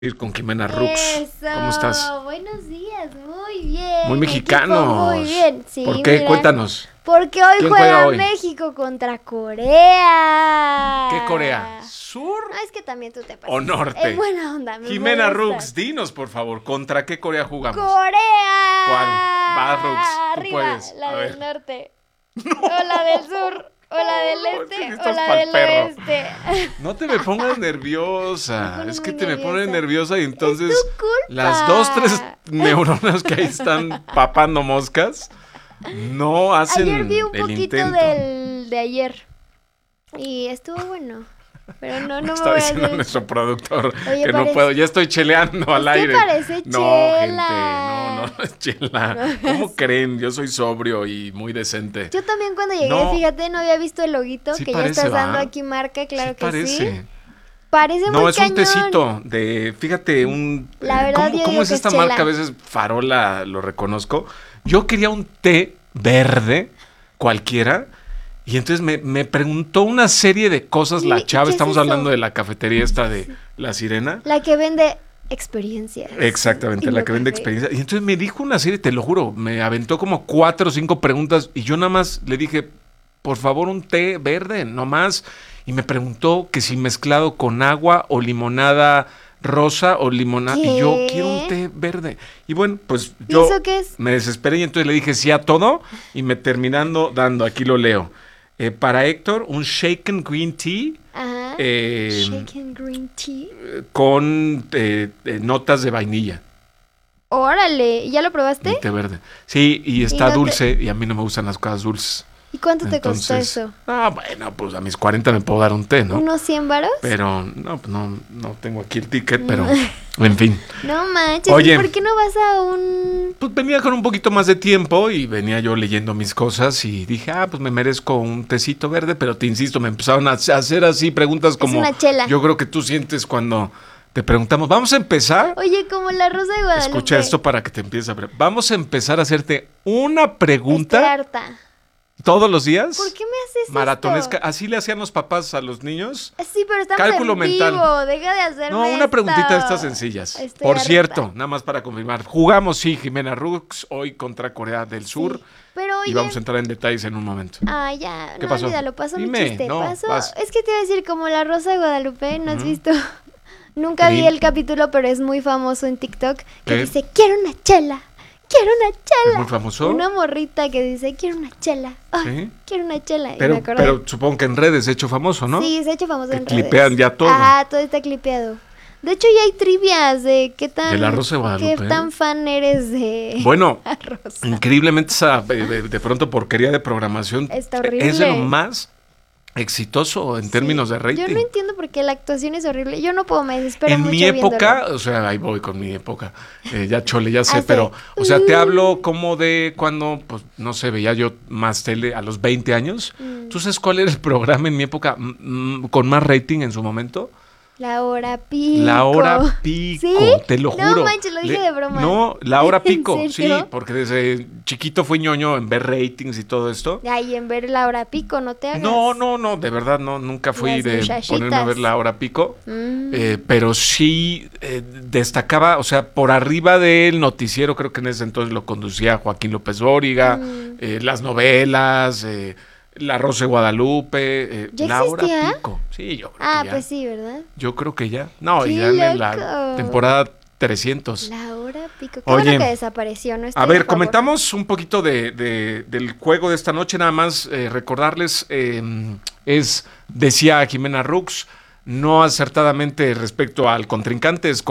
Ir con Jimena Rux. Eso, ¿Cómo estás? buenos días, muy bien. Muy mexicanos. Muy bien, sí. ¿Por qué? Mira, Cuéntanos. porque hoy ¿Quién juega juega hoy? México contra Corea. ¿Qué Corea? ¿Sur No, es que también tú te pasas. o norte? En buena onda, me Jimena molestas. Rux, dinos por favor, ¿contra qué Corea jugamos? ¡Corea! ¿Cuál? Va, Rux, tú Arriba, puedes. la A del ver. norte. O la del sur. O la del No, este. es que O estás la pa'l del perro. oeste. No te me pongas Me nerviosa. pones Es que muy te me pones nerviosa y entonces Es tu culpa. las 2-3 neuronas que ahí están papando moscas no hacen Ayer vi un el poquito intento. de ayer y estuvo bueno, pero no me Está voy a diciendo hacer. nuestro productor Oye, que no parece- puedo, ya estoy cheleando al Es que aire. parece No, chela. gente, no es chela. ¿Cómo creen? Yo soy sobrio y muy decente. Yo también cuando llegué, No. fíjate, no había visto el loguito Sí que parece, ya estás dando ¿va? aquí marca, claro Sí que parece. sí. Parece No, muy es cañón. un tecito de, fíjate, La verdad, yo ¿cómo digo es que esta es chela. marca? A veces Farola lo reconozco. Yo quería un té verde, cualquiera, y entonces me preguntó una serie de cosas la ¿Y chava. qué es Estamos eso? hablando de la cafetería esta de La Sirena. La que vende experiencias. Exactamente, Y la no que vende café. experiencia. Y entonces me dijo una serie, te lo juro, me aventó como 4 o 5 preguntas y yo nada más le dije, por favor, un té verde, no más. Y me preguntó que si mezclado con agua o limonada rosa o limonada. Y yo ¿Qué? quiero un té verde. Y bueno, pues ¿Y yo eso qué es? me desesperé y entonces le dije sí a todo y me terminando dando, aquí lo leo. Para Héctor, un shaken green tea. Ajá. eh, Shaken green tea. con notas de vainilla. Órale, ¿ya lo Un probaste? té verde. Sí, y está no te- dulce y a mí no me gustan las cosas dulces. ¿Y cuánto te costó Entonces, eso? bueno, pues a mis 40 me puedo dar un té, ¿no? ¿Unos 100 varos? Pero no, pues no tengo aquí el ticket, pero en fin. No manches, Oye. ¿y por qué no vas a un...? Pues venía con un poquito más de tiempo y venía yo leyendo mis cosas y dije, pues me merezco un tecito verde, pero te insisto, me empezaron a hacer así preguntas como una chela. yo creo que tú sientes cuando te preguntamos, vamos a empezar. Oye, como la Rosa de Guadalupe. Escucha esto para que te empieces a vamos a empezar a hacerte una pregunta Estoy harta. todos los días. ¿Por qué me haces Maratonesca, esto? así le hacían los papás a los niños. Sí, pero estamos Cálculo en mental. vivo, deja de hacerme No, una esto. preguntita de estas sencillas. Estoy Por harta. cierto, nada más para confirmar, jugamos sí, Jimena Rux, hoy contra Corea del Sur. Sí, pero oye... Y vamos a entrar en detalles en un momento. Ah, ya, ¿Qué no, pasó? olvídalo, pasó mi Dime, chiste. no, pasó... vas. Es que te iba a decir, como la Rosa de Guadalupe, ¿no has Ujú. visto? Nunca vi Sí. el capítulo, pero es muy famoso en TikTok, que ¿Qué? dice, quiero una chela, quiero una ¿Es chela. muy famoso? Una morrita que dice, quiero una chela, ay, Sí. quiero una chela. Y me Pero, acordé. pero supongo que en redes se ha hecho famoso, ¿no? Sí, se ha hecho famoso Que en redes. clipean ya todo. Ajá, todo está clipeado. De hecho, ya hay trivias de qué tan... De la Rosa de Guadalupe, qué tan fan eres de... Bueno, la Rosa. increíblemente esa de pronto porquería de programación Está horrible. es de lo más exitoso en términos de rating. Yo no entiendo por qué la actuación es horrible. Yo no puedo, me desespero En mucho mi época, viéndolo. o sea, ahí voy con mi época, ya chole, ya sé, Ah, sí. pero, o sea, te hablo como de cuando, pues, no sé, veía yo más tele a los 20 años. ¿Tú sabes cuál era el programa en mi época con más rating en su momento? La hora pico. La hora pico, ¿Sí? te lo No juro. manches, lo dije de broma. No, la hora ¿En pico, sí, serio? porque desde chiquito fui ñoño en ver ratings y todo esto. Ay, en ver la hora pico, no te hagas. No, de verdad no, nunca fui Las de muchachitas. ponerme a ver la hora pico, Mm. pero sí destacaba, o sea, por arriba del noticiero, creo que en ese entonces lo conducía Joaquín López Dóriga, las novelas, La Rosa de Guadalupe, ¿Ya la hora existía? pico. Sí, yo creo Ah, que ya. pues sí, ¿verdad? Yo creo que ya. No, y ¡Qué ya en la loco! temporada 300. La hora pico. Qué Oye, bueno que desapareció, ¿no? Estoy A a ver, favor. comentamos un poquito del juego de esta noche, nada más recordarles, decía Jimena Rux, no acertadamente respecto al contrincante, es